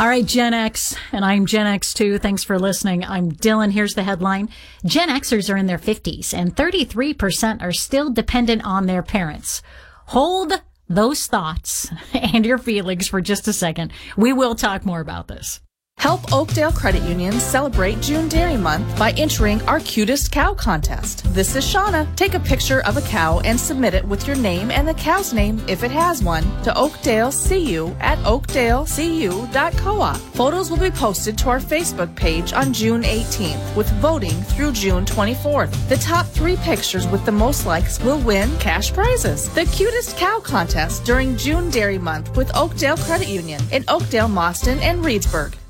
All right, Gen X, and I'm Gen X too. Thanks for listening. I'm Dylan. Here's the headline. Gen Xers are in their 50s and 33% are still dependent on their parents. Hold those thoughts and your feelings for just a second. We will talk more about this. Help Oakdale Credit Union celebrate June Dairy Month by entering our Cutest Cow contest. This is Shauna. Take a picture of a cow and submit it with your name and the cow's name, if it has one, to Oakdale CU at oakdalecu.coop. Photos will be posted to our Facebook page on June 18th, with voting through June 24th. The top 3 pictures with the most likes will win cash prizes. The Cutest Cow contest during June Dairy Month with Oakdale Credit Union in Oakdale, Mauston, and Reedsburg.